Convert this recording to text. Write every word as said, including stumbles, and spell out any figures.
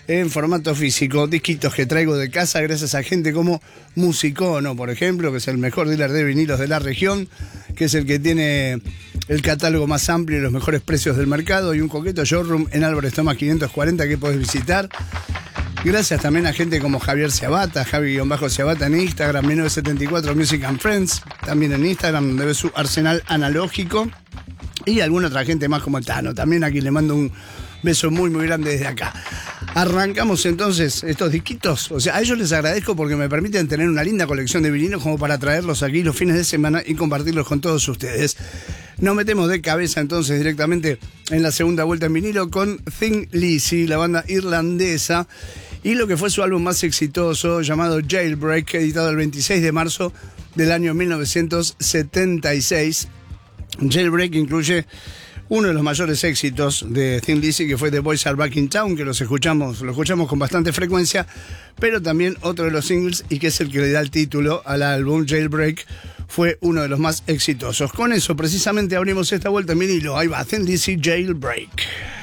en formato físico, disquitos que traigo de casa gracias a gente como Musicono, por ejemplo, que es el mejor dealer de vinilos de la región, que es el que tiene el catálogo más amplio y los mejores precios del mercado, y un coqueto showroom en Álvarez Tomás quinientos cuarenta que podés visitar. Gracias también a gente como Javier Ciabata, Javi-Ciabata en Instagram, mil novecientos setenta y cuatro Music and Friends, también en Instagram, donde ve su arsenal analógico, y alguna otra gente más como Tano, también aquí le mando un beso muy muy grande desde acá. Arrancamos entonces estos disquitos, o sea, a ellos les agradezco porque me permiten tener una linda colección de vinilos como para traerlos aquí los fines de semana y compartirlos con todos ustedes. Nos metemos de cabeza entonces directamente en la segunda vuelta en vinilo con Thin Lizzy, la banda irlandesa, y lo que fue su álbum más exitoso llamado Jailbreak, editado el veintiséis de marzo del año mil novecientos setenta y seis. Jailbreak incluye uno de los mayores éxitos de Thin Lizzy, que fue The Boys Are Back in Town, que los escuchamos, lo escuchamos con bastante frecuencia, pero también otro de los singles, y que es el que le da el título al álbum, Jailbreak, fue uno de los más exitosos. Con eso precisamente abrimos esta vuelta en vinilo. Ahí va, Thin Lizzy, Jailbreak.